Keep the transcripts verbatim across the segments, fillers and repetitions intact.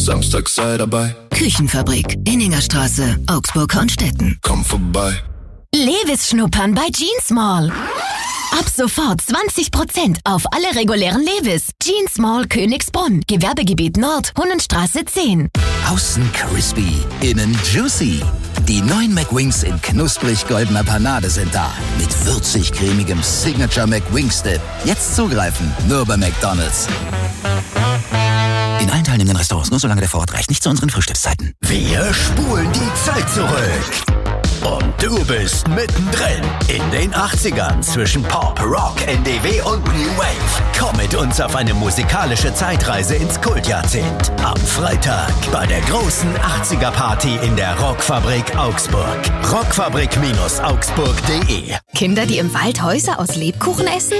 Samstag sei dabei. Küchenfabrik, Inningerstraße, Augsburg-Hornstetten. Komm vorbei. Levis schnuppern bei Jeans Mall. Ab sofort zwanzig Prozent auf alle regulären Levis. Jeans Mall Königsbrunn, Gewerbegebiet Nord, Hunnenstraße zehn. Außen crispy, innen juicy. Die neuen McWings in knusprig goldener Panade sind da. Mit würzig-cremigem Signature McWings-Dip. Jetzt zugreifen, nur bei McDonald's. In allen teilnehmenden Restaurants, nur solange der Vorrat reicht, nicht zu unseren Frühstückszeiten. Wir spulen die Zeit zurück. Und du bist mittendrin in den achtzigern zwischen Pop, Rock, N D W und New Wave. Komm mit uns auf eine musikalische Zeitreise ins Kultjahrzehnt. Am Freitag bei der großen achtziger-Party in der Rockfabrik Augsburg. rockfabrik Augsburg punkt de. Kinder, die im Wald Häuser aus Lebkuchen essen?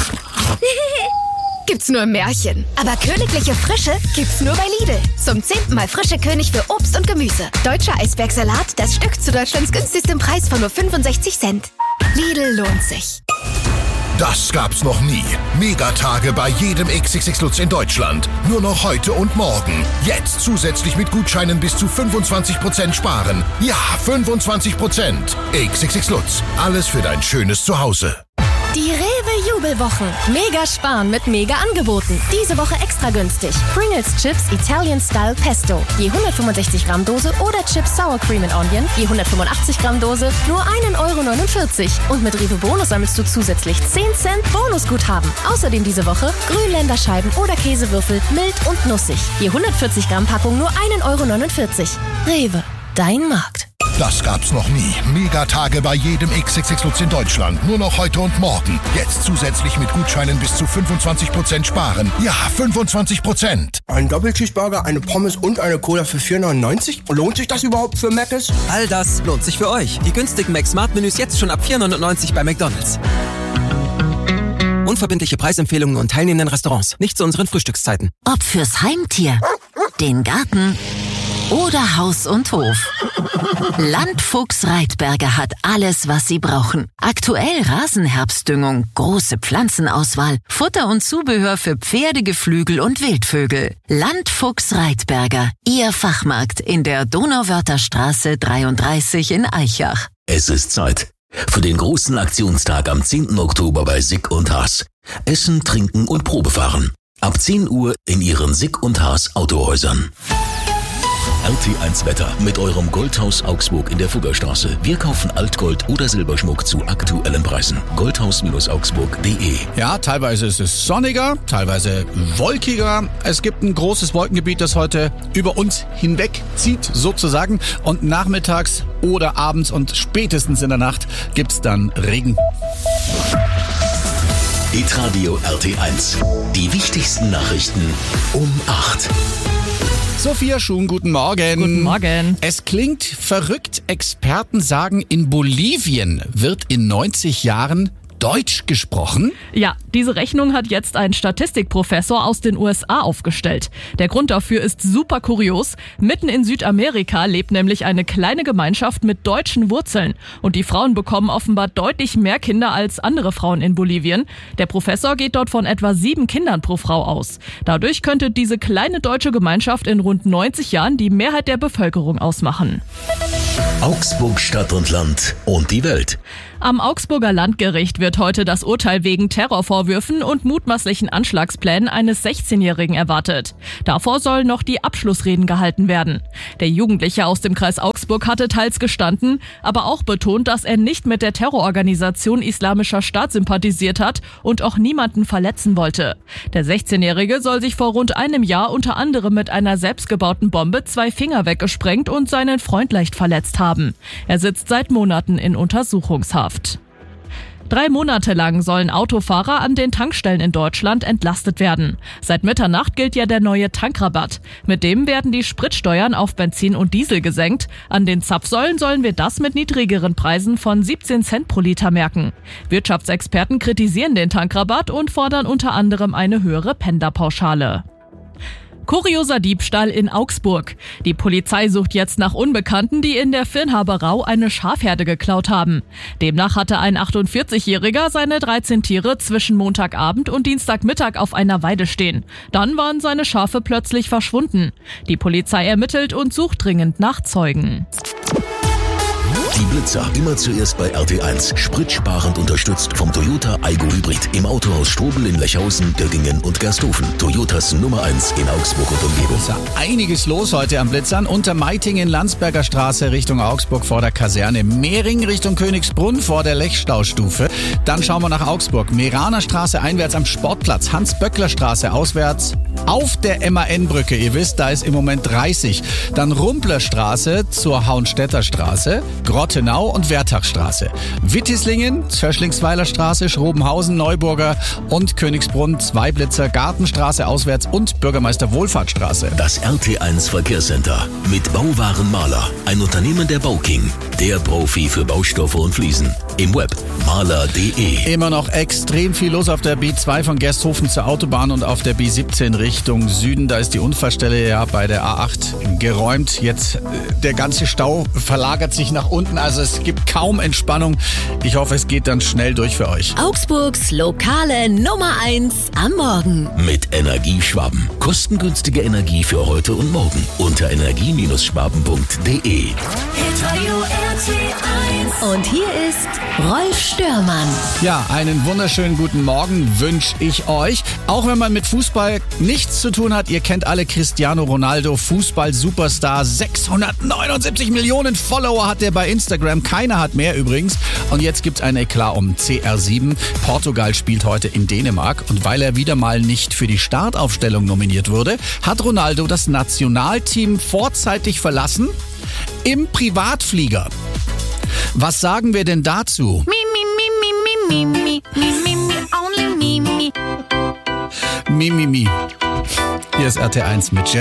Gibt's nur im Märchen. Aber königliche Frische gibt's nur bei Lidl. Zum zehnten Mal frische König für Obst und Gemüse. Deutscher Eisbergsalat, das Stück zu Deutschlands günstigstem Preis von nur fünfundsechzig Cent. Lidl lohnt sich. Das gab's noch nie. Megatage bei jedem X X X Lutz in Deutschland. Nur noch heute und morgen. Jetzt zusätzlich mit Gutscheinen bis zu fünfundzwanzig Prozent sparen. Ja, fünfundzwanzig Prozent. X X X Lutz. Alles für dein schönes Zuhause. Die Rewe-Jubelwochen. Mega sparen mit mega Angeboten. Diese Woche extra günstig. Pringles Chips Italian Style Pesto. Je hundertfünfundsechzig Gramm Dose oder Chips Sour Cream and Onion. Je hundertfünfundachtzig Gramm Dose. Nur ein Euro neunundvierzig. Und mit Rewe Bonus sammelst du zusätzlich zehn Cent Bonusguthaben. Außerdem diese Woche Grünländerscheiben oder Käsewürfel mild und nussig. Je hundertvierzig Gramm Packung nur ein Euro neunundvierzig. Rewe. Dein Markt. Das gab's noch nie. Megatage bei jedem X X X Lutz in Deutschland. Nur noch heute und morgen. Jetzt zusätzlich mit Gutscheinen bis zu fünfundzwanzig Prozent sparen. Ja, fünfundzwanzig Prozent. Ein Doppelcheeseburger, eine Pommes und eine Cola für vier neunundneunzig? Lohnt sich das überhaupt für Mc's? All das lohnt sich für euch. Die günstigen Mac-Smart-Menüs jetzt schon ab vier neunundneunzig bei McDonald's. Unverbindliche Preisempfehlungen und teilnehmenden Restaurants. Nicht zu unseren Frühstückszeiten. Ob fürs Heimtier, den Garten oder Haus und Hof. Landfuchs Reitberger hat alles, was Sie brauchen. Aktuell Rasenherbstdüngung, große Pflanzenauswahl, Futter und Zubehör für Pferde, Geflügel und Wildvögel. Landfuchs Reitberger, Ihr Fachmarkt in der Donauwörther dreiunddreißig in Aichach. Es ist Zeit für den großen Aktionstag am zehnten Oktober bei Sick und Haas. Essen, trinken und Probefahren. Ab zehn Uhr in Ihren Sick und Haas Autohäusern. R T eins Wetter mit eurem Goldhaus Augsburg in der Fuggerstraße. Wir kaufen Altgold oder Silberschmuck zu aktuellen Preisen. goldhaus Augsburg punkt de. Ja, teilweise ist es sonniger, teilweise wolkiger. Es gibt ein großes Wolkengebiet, das heute über uns hinweg zieht, sozusagen. Und nachmittags oder abends und spätestens in der Nacht gibt's dann Regen. Hitradio R T eins. Die wichtigsten Nachrichten um acht. Sophia Schuhn, guten Morgen. Guten Morgen. Es klingt verrückt. Experten sagen, in Bolivien wird in neunzig Jahren Deutsch gesprochen? Ja, diese Rechnung hat jetzt ein Statistikprofessor aus den U S A aufgestellt. Der Grund dafür ist super kurios. Mitten in Südamerika lebt nämlich eine kleine Gemeinschaft mit deutschen Wurzeln. Und die Frauen bekommen offenbar deutlich mehr Kinder als andere Frauen in Bolivien. Der Professor geht dort von etwa sieben Kindern pro Frau aus. Dadurch könnte diese kleine deutsche Gemeinschaft in rund neunzig Jahren die Mehrheit der Bevölkerung ausmachen. Augsburg, Stadt und Land und die Welt. Am Augsburger Landgericht wird heute das Urteil wegen Terrorvorwürfen und mutmaßlichen Anschlagsplänen eines sechzehnjährigen erwartet. Davor sollen noch die Abschlussreden gehalten werden. Der Jugendliche aus dem Kreis Augsburg hatte teils gestanden, aber auch betont, dass er nicht mit der Terrororganisation Islamischer Staat sympathisiert hat und auch niemanden verletzen wollte. Der sechzehnjährige soll sich vor rund einem Jahr unter anderem mit einer selbstgebauten Bombe zwei Finger weggesprengt und seinen Freund leicht verletzt haben. Er sitzt seit Monaten in Untersuchungshaft. Drei Monate lang sollen Autofahrer an den Tankstellen in Deutschland entlastet werden. Seit Mitternacht gilt ja der neue Tankrabatt. Mit dem werden die Spritsteuern auf Benzin und Diesel gesenkt. An den Zapfsäulen sollen wir das mit niedrigeren Preisen von siebzehn Cent pro Liter merken. Wirtschaftsexperten kritisieren den Tankrabatt und fordern unter anderem eine höhere Pendlerpauschale. Kurioser Diebstahl in Augsburg. Die Polizei sucht jetzt nach Unbekannten, die in der Virnhaberau eine Schafherde geklaut haben. Demnach hatte ein achtundvierzigjähriger seine dreizehn Tiere zwischen Montagabend und Dienstagmittag auf einer Weide stehen. Dann waren seine Schafe plötzlich verschwunden. Die Polizei ermittelt und sucht dringend nach Zeugen. Die Blitzer, immer zuerst bei R T eins. Spritsparend unterstützt vom Toyota Aygo Hybrid. Im Autohaus Strobel in Lechhausen, Göggingen und Gersthofen. Toyotas Nummer eins in Augsburg und Umgebung. Ist ja einiges los heute am Blitzern. Unter Meitingen, Landsberger Straße Richtung Augsburg vor der Kaserne. Mehring Richtung Königsbrunn vor der Lechstaustufe. Dann schauen wir nach Augsburg. Meraner Straße einwärts am Sportplatz. Hans-Böckler Straße auswärts auf der M A N-Brücke. Ihr wisst, da ist im Moment dreißig. Dann Rumpler Straße zur Hauenstädter Straße. Grottenau und Wertachstraße. Wittislingen, Zöschlingsweiler Straße, Schrobenhausen, Neuburger und Königsbrunn, Zweiblitzer, Gartenstraße auswärts und Bürgermeister Wohlfahrtstraße. Das R T eins Verkehrscenter mit Bauwaren Maler, ein Unternehmen der Bauking, der Profi für Baustoffe und Fliesen. Im Web maler punkt de. Immer noch extrem viel los auf der B zwei von Gersthofen zur Autobahn und auf der B siebzehn Richtung Süden. Da ist die Unfallstelle ja bei der A acht geräumt. Jetzt äh, der ganze Stau verlagert sich nach unten. Also es gibt kaum Entspannung. Ich hoffe, es geht dann schnell durch für euch. Augsburgs lokale Nummer eins am Morgen. Mit Energieschwaben. Kostengünstige Energie für heute und morgen. Unter energie Schwaben punkt de. Und hier ist Rolf Störmann. Ja, einen wunderschönen guten Morgen wünsche ich euch. Auch wenn man mit Fußball nichts zu tun hat, ihr kennt alle Cristiano Ronaldo, Fußball-Superstar. sechshundertneunundsiebzig Millionen Follower hat er bei Instagram. Keiner hat mehr übrigens. Und jetzt gibt's einen Eklat um C R sieben. Portugal spielt heute in Dänemark. Und weil er wieder mal nicht für die Startaufstellung nominiert wurde, hat Ronaldo das Nationalteam vorzeitig verlassen im Privatflieger. Was sagen wir denn dazu? Mi, mi, mi, mi, mi, mi, mi, mi, only mi, mi. Mi, mi, mi. Hier ist R T eins mit Jen.